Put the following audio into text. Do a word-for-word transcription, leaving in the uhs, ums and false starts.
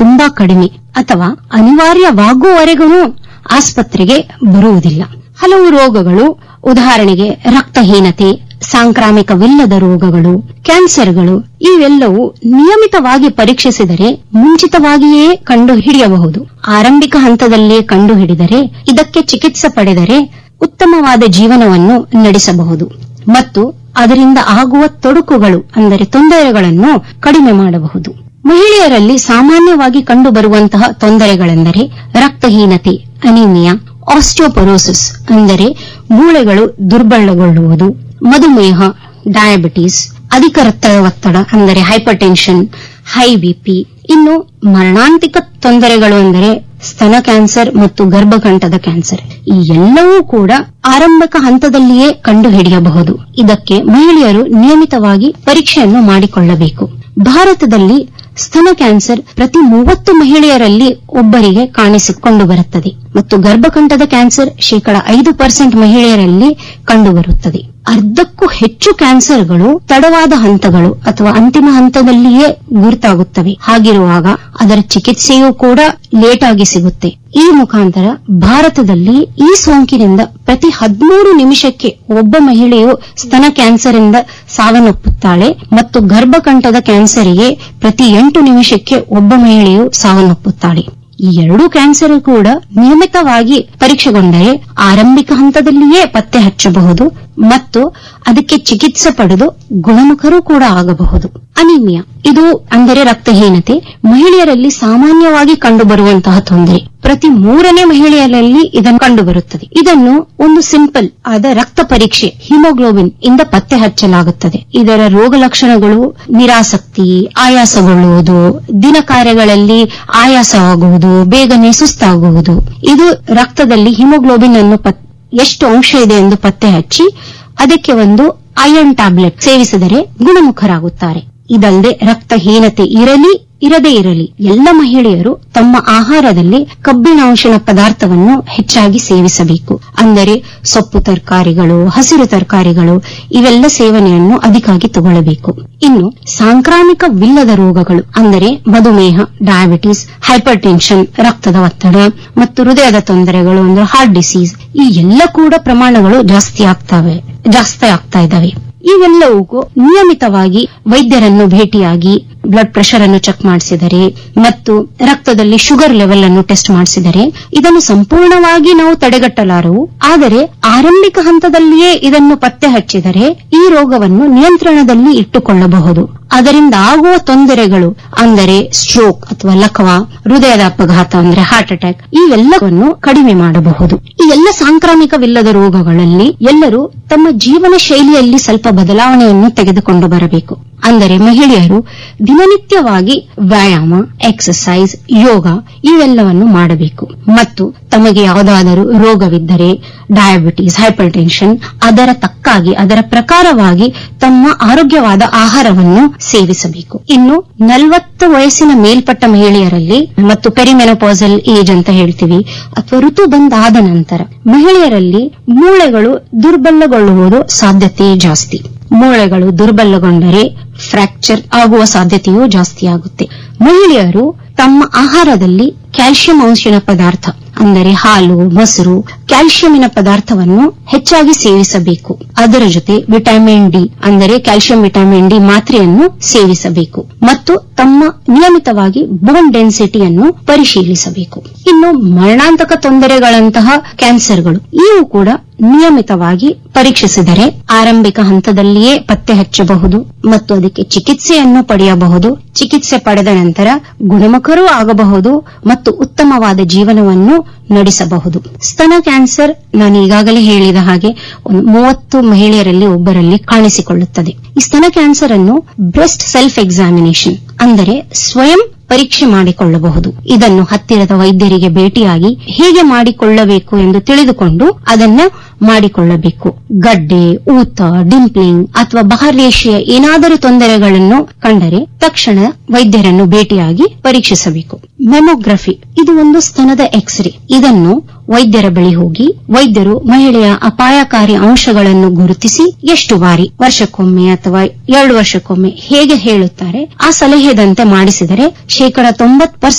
ತುಂಬಾ ಕಡಿಮೆ ಅಥವಾ ಅನಿವಾರ್ಯವಾಗುವವರೆಗೂ ಆಸ್ಪತ್ರೆಗೆ ಬರುವುದಿಲ್ಲ. ಹಲವು ರೋಗಗಳು, ಉದಾಹರಣೆಗೆ ರಕ್ತಹೀನತೆ, ಸಾಂಕ್ರಾಮಿಕವಿಲ್ಲದ ರೋಗಗಳು, ಕ್ಯಾನ್ಸರ್ಗಳು, ಇವೆಲ್ಲವೂ ನಿಯಮಿತವಾಗಿ ಪರೀಕ್ಷಿಸಿದರೆ ಮುಂಚಿತವಾಗಿಯೇ ಕಂಡುಹಿಡಿಯಬಹುದು. ಆರಂಭಿಕ ಹಂತದಲ್ಲೇ ಕಂಡುಹಿಡಿದರೆ ಇದಕ್ಕೆ ಚಿಕಿತ್ಸೆ ಪಡೆದರೆ ಉತ್ತಮವಾದ ಜೀವನವನ್ನು ನಡೆಸಬಹುದು ಮತ್ತು ಅದರಿಂದ ಆಗುವ ತೊಡಕುಗಳು ಅಂದರೆ ತೊಂದರೆಗಳನ್ನು ಕಡಿಮೆ ಮಾಡಬಹುದು. ಮಹಿಳೆಯರಲ್ಲಿ ಸಾಮಾನ್ಯವಾಗಿ ಕಂಡುಬರುವಂತಹ ತೊಂದರೆಗಳೆಂದರೆ ರಕ್ತಹೀನತೆ, ಅನಿಮಿಯಾ, ಆಸ್ಟಿಯೋಪೊರೋಸಿಸ್ ಅಂದರೆ ಮೂಳೆಗಳು ದುರ್ಬಲಗೊಳ್ಳುವುದು, ಮಧುಮೇಹ, ಡಯಾಬಿಟಿಸ್, ಅಧಿಕ ರಕ್ತದ ಒತ್ತಡ ಅಂದರೆ ಹೈಪರ್ ಟೆನ್ಷನ್, ಹೈ ಬಿಪಿ. ಇನ್ನು ಮರಣಾಂತಿಕ ತೊಂದರೆಗಳು ಅಂದರೆ ಸ್ತನ ಕ್ಯಾನ್ಸರ್ ಮತ್ತು ಗರ್ಭಕಂಠದ ಕ್ಯಾನ್ಸರ್. ಈ ಎಲ್ಲವೂ ಕೂಡ ಆರಂಭಿಕ ಹಂತದಲ್ಲಿಯೇ ಕಂಡುಹಿಡಿಯಬಹುದು. ಇದಕ್ಕೆ ಮಹಿಳೆಯರು ನಿಯಮಿತವಾಗಿ ಪರೀಕ್ಷೆಯನ್ನು ಮಾಡಿಕೊಳ್ಳಬೇಕು. ಭಾರತದಲ್ಲಿ ಸ್ತನ ಕ್ಯಾನ್ಸರ್ ಪ್ರತಿ ಮೂವತ್ತು ಮಹಿಳೆಯರಲ್ಲಿ ಒಬ್ಬರಿಗೆ ಕಾಣಿಸಿಕೊಂಡು ಬರುತ್ತದೆ ಮತ್ತು ಗರ್ಭಕಂಠದ ಕ್ಯಾನ್ಸರ್ ಶೇಕಡ ಐದು ಪರ್ಸೆಂಟ್ ಮಹಿಳೆಯರಲ್ಲಿ ಕಂಡುಬರುತ್ತದೆ. ಅರ್ಧಕ್ಕೂ ಹೆಚ್ಚು ಕ್ಯಾನ್ಸರ್ಗಳು ತಡವಾದ ಹಂತಗಳು ಅಥವಾ ಅಂತಿಮ ಹಂತದಲ್ಲಿಯೇ ಗುರುತಾಗುತ್ತವೆ. ಹಾಗಿರುವಾಗ ಅದರ ಚಿಕಿತ್ಸೆಯೂ ಕೂಡ ಲೇಟ್ ಆಗಿ ಸಿಗುತ್ತೆ. ಈ ಮುಖಾಂತರ ಭಾರತದಲ್ಲಿ ಈ ಸೋಂಕಿನಿಂದ ಪ್ರತಿ ಹದಿಮೂರು ನಿಮಿಷಕ್ಕೆ ಒಬ್ಬ ಮಹಿಳೆಯು ಸ್ತನ ಕ್ಯಾನ್ಸರ್ ಇಂದ ಸಾವನ್ನಪ್ಪುತ್ತಾಳೆ ಮತ್ತು ಗರ್ಭಕಂಠದ ಕ್ಯಾನ್ಸರ್ಗೆ ಪ್ರತಿ ಎಂಟು ನಿಮಿಷಕ್ಕೆ ಒಬ್ಬ ಮಹಿಳೆಯು ಸಾವನ್ನಪ್ಪುತ್ತಾಳೆ. ಈ ಎರಡೂ ಕ್ಯಾನ್ಸರ್ ಕೂಡ ನಿಯಮಿತವಾಗಿ ಪರೀಕ್ಷೆಗೊಂಡರೆ ಆರಂಭಿಕ ಹಂತದಲ್ಲಿಯೇ ಪತ್ತೆ ಹಚ್ಚಬಹುದು ಮತ್ತು ಅದಕ್ಕೆ ಚಿಕಿತ್ಸೆ ಪಡೆದು ಗುಣಮುಖರೂ ಕೂಡ ಆಗಬಹುದು. ಅನಿಮಿಯಾ ಇದು ಅಂದರೆ ರಕ್ತಹೀನತೆ ಮಹಿಳೆಯರಲ್ಲಿ ಸಾಮಾನ್ಯವಾಗಿ ಕಂಡುಬರುವಂತಹ ತೊಂದರೆ. ಪ್ರತಿ ಮೂರನೇ ಮಹಿಳೆಯರಲ್ಲಿ ಇದನ್ನು ಕಂಡುಬರುತ್ತದೆ. ಇದನ್ನು ಒಂದು ಸಿಂಪಲ್ ಆದ ರಕ್ತ ಪರೀಕ್ಷೆ ಹಿಮೋಗ್ಲೋಬಿನ್ ಇಂದ ಪತ್ತೆ ಹಚ್ಚಲಾಗುತ್ತದೆ. ಇದರ ರೋಗ ಲಕ್ಷಣಗಳು ನಿರಾಸಕ್ತಿ, ಆಯಾಸಗೊಳ್ಳುವುದು, ದಿನ ಕಾರ್ಯಗಳಲ್ಲಿ ಆಯಾಸವಾಗುವುದು, ಬೇಗನೆ ಸುಸ್ತಾಗುವುದು. ಇದು ರಕ್ತದಲ್ಲಿ ಹಿಮೋಗ್ಲೋಬಿನ್ ಅನ್ನು ಎಷ್ಟು ಅಂಶ ಇದೆ ಎಂದು ಪತ್ತೆ ಹಚ್ಚಿ ಅದಕ್ಕೆ ಒಂದು ಐರನ್ ಟ್ಯಾಬ್ಲೆಟ್ ಸೇವಿಸಿದರೆ ಗುಣಮುಖರಾಗುತ್ತಾರೆ. ಇದಲ್ಲದೆ ರಕ್ತಹೀನತೆ ಇರಲಿ ಇರದೇ ಇರಲಿ ಎಲ್ಲ ಮಹಿಳೆಯರು ತಮ್ಮ ಆಹಾರದಲ್ಲಿ ಕಬ್ಬಿಣಾಂಶದ ಪದಾರ್ಥವನ್ನು ಹೆಚ್ಚಾಗಿ ಸೇವಿಸಬೇಕು. ಅಂದರೆ ಸೊಪ್ಪು ತರಕಾರಿಗಳು, ಹಸಿರು ತರಕಾರಿಗಳು ಇವೆಲ್ಲ ಸೇವನೆಯನ್ನು ಅಧಿಕಾಗಿ ತಗೊಳ್ಳಬೇಕು. ಇನ್ನು ಸಾಂಕ್ರಾಮಿಕವಿಲ್ಲದ ರೋಗಗಳು ಅಂದರೆ ಮಧುಮೇಹ, ಡಯಾಬಿಟಿಸ್, ಹೈಪರ್ ಟೆನ್ಷನ್, ರಕ್ತದ ಒತ್ತಡ ಮತ್ತು ಹೃದಯದ ತೊಂದರೆಗಳು ಅಂದರೆ ಹಾರ್ಟ್ ಡಿಸೀಸ್ ಈ ಎಲ್ಲ ಕೂಡ ಪ್ರಮಾಣಗಳು ಜಾಸ್ತಿ ಆಗ್ತವೆ ಜಾಸ್ತಿ ಆಗ್ತಾ ಇದ್ದಾವೆ. ಇವೆಲ್ಲವೂ ನಿಯಮಿತವಾಗಿ ವೈದ್ಯರನ್ನು ಭೇಟಿಯಾಗಿ ಬ್ಲಡ್ ಪ್ರೆಷರ್ ಅನ್ನು ಚೆಕ್ ಮಾಡಿಸಿದರೆ ಮತ್ತು ರಕ್ತದಲ್ಲಿ ಶುಗರ್ ಲೆವೆಲ್ ಅನ್ನು ಟೆಸ್ಟ್ ಮಾಡಿಸಿದರೆ ಇದನ್ನು ಸಂಪೂರ್ಣವಾಗಿ ನಾವು ತಡೆಗಟ್ಟಲಾರವು. ಆದರೆ ಆರಂಭಿಕ ಹಂತದಲ್ಲಿಯೇ ಇದನ್ನು ಪತ್ತೆ ಹಚ್ಚಿದರೆ ಈ ರೋಗವನ್ನು ನಿಯಂತ್ರಣದಲ್ಲಿ ಇಟ್ಟುಕೊಳ್ಳಬಹುದು. ಅದರಿಂದ ಆಗುವ ತೊಂದರೆಗಳು ಅಂದರೆ ಸ್ಟ್ರೋಕ್ ಅಥವಾ ಲಕವ, ಹೃದಯದ ಅಪಘಾತ ಅಂದರೆ ಹಾರ್ಟ್ ಅಟ್ಯಾಕ್ ಇವೆಲ್ಲವನ್ನು ಕಡಿಮೆ ಮಾಡಬಹುದು. ಈ ಎಲ್ಲ ಸಾಂಕ್ರಾಮಿಕವಿಲ್ಲದ ರೋಗಗಳಲ್ಲಿ ಎಲ್ಲರೂ ತಮ್ಮ ಜೀವನ ಶೈಲಿಯಲ್ಲಿ ಸ್ವಲ್ಪ ಬದಲಾವಣೆಯನ್ನು ತೆಗೆದುಕೊಂಡು ಬರಬೇಕು. ಅಂದರೆ ಮಹಿಳೆಯರು ದಿನನಿತ್ಯವಾಗಿ ವ್ಯಾಯಾಮ, ಎಕ್ಸರ್ಸೈಸ್, ಯೋಗ ಇವೆಲ್ಲವನ್ನು ಮಾಡಬೇಕು ಮತ್ತು ತಮಗೆ ಯಾವುದಾದರೂ ರೋಗವಿದ್ದರೆ ಡಯಾಬಿಟಿಸ್, ಹೈಪರ್ ಟೆನ್ಷನ್ ಅದರ ತಕ್ಕಾಗಿ ಅದರ ಪ್ರಕಾರವಾಗಿ ತಮ್ಮ ಆರೋಗ್ಯವಾದ ಆಹಾರವನ್ನು ಸೇವಿಸಬೇಕು. ಇನ್ನು ನಲವತ್ತು ವಯಸ್ಸಿನ ಮೇಲ್ಪಟ್ಟ ಮಹಿಳೆಯರಲ್ಲಿ ಮತ್ತು ಪೆರಿಮೆನೋಪಾಸಲ್ ಏಜ್ ಅಂತ ಹೇಳ್ತೀವಿ ಅಥವಾ ಋತು ಬಂದಾದ ನಂತರ ಮಹಿಳೆಯರಲ್ಲಿ ಮೂಳೆಗಳು ದುರ್ಬಲಗೊಳ್ಳುವುದು ಸಾಧ್ಯತೆ ಜಾಸ್ತಿ. ಮೂಳೆಗಳು ದುರ್ಬಲಗೊಂಡರೆ ಫ್ರಾಕ್ಚರ್ ಆಗುವ ಸಾಧ್ಯತೆಯೂ ಜಾಸ್ತಿ ಆಗುತ್ತೆ. ಮಹಿಳೆಯರು ತಮ್ಮ ಆಹಾರದಲ್ಲಿ ಕ್ಯಾಲ್ಸಿಯಂ ಅಂಶಿನ ಪದಾರ್ಥ ಅಂದರೆ ಹಾಲು, ಮೊಸರು, ಕ್ಯಾಲ್ಸಿಯಂನ ಪದಾರ್ಥವನ್ನು ಹೆಚ್ಚಾಗಿ ಸೇವಿಸಬೇಕು. ಅದರ ಜೊತೆ ವಿಟಮಿನ್ ಡಿ ಅಂದರೆ ಕ್ಯಾಲ್ಸಿಯಂ ವಿಟಮಿನ್ ಡಿ ಮಾತ್ರೆಯನ್ನು ಸೇವಿಸಬೇಕು ಮತ್ತು ತಮ್ಮ ನಿಯಮಿತವಾಗಿ ಬೋನ್ ಡೆನ್ಸಿಟಿಯನ್ನು ಪರಿಶೀಲಿಸಬೇಕು. ಇನ್ನು ಮರಣಾಂತಕ ತೊಂದರೆಗಳಂತಹ ಕ್ಯಾನ್ಸರ್ಗಳು ಇವು ಕೂಡ ನಿಯಮಿತವಾಗಿ ಪರೀಕ್ಷಿಸಿದರೆ ಆರಂಭಿಕ ಹಂತದಲ್ಲಿಯೇ ಪತ್ತೆ ಹಚ್ಚಬಹುದು ಮತ್ತು ಅದಕ್ಕೆ ಚಿಕಿತ್ಸೆಯನ್ನು ಪಡೆಯಬಹುದು. ಚಿಕಿತ್ಸೆ ಪಡೆದ ನಂತರ ಗುಣಮುಖರೂ ಆಗಬಹುದು ಮತ್ತು ಉತ್ತಮವಾದ ಜೀವನವನ್ನು ನಡೆಸಬಹುದು. ಸ್ತನ ಕ್ಯಾನ್ಸರ್ ನಾನು ಈಗಾಗಲೇ ಹೇಳಿದ ಹಾಗೆ ಮೂವತ್ತು ಮಹಿಳೆಯರಲ್ಲಿ ಒಬ್ಬರಲ್ಲಿ ಕಾಣಿಸಿಕೊಳ್ಳುತ್ತದೆ. ಈ ಸ್ತನ ಕ್ಯಾನ್ಸರ್ ಅನ್ನು ಬ್ರೆಸ್ಟ್ ಸೆಲ್ಫ್ ಎಕ್ಸಾಮಿನೇಷನ್ ಅಂದರೆ ಸ್ವಯಂ ಪರೀಕ್ಷೆ ಮಾಡಿಕೊಳ್ಳಬಹುದು. ಇದನ್ನು ಹತ್ತಿರದ ವೈದ್ಯರಿಗೆ ಭೇಟಿಯಾಗಿ ಹೇಗೆ ಮಾಡಿಕೊಳ್ಳಬೇಕು ಎಂದು ತಿಳಿದುಕೊಂಡು ಅದನ್ನ ಮಾಡಿಕೊಳ್ಳಬೇಕು. ಗಡ್ಡೆ, ಊತ, ಡಿಂಪ್ಲಿಂಗ್ ಅಥವಾ ಬಾಹ್ಯರೇಷೆಯ ಏನಾದರೂ ತೊಂದರೆಗಳನ್ನು ಕಂಡರೆ ತಕ್ಷಣ ವೈದ್ಯರನ್ನು ಭೇಟಿಯಾಗಿ ಪರೀಕ್ಷಿಸಬೇಕು. ಮೆಮೊಗ್ರಫಿ ಇದು ಒಂದು ಸ್ತನದ ಎಕ್ಸ್ರೇ. ಇದನ್ನು ವೈದ್ಯರ ಬಳಿ ಹೋಗಿ ವೈದ್ಯರು ಮಹಿಳೆಯ ಅಪಾಯಕಾರಿ ಅಂಶಗಳನ್ನು ಗುರುತಿಸಿ ಎಷ್ಟು ಬಾರಿ ವರ್ಷಕ್ಕೊಮ್ಮೆ ಅಥವಾ ಎರಡು ವರ್ಷಕ್ಕೊಮ್ಮೆ ಹೇಗೆ ಹೇಳುತ್ತಾರೆ ಆ ಸಲಹೆದಂತೆ ಮಾಡಿಸಿದರೆ ಶೇಕಡ ತೊಂಬತ್ತು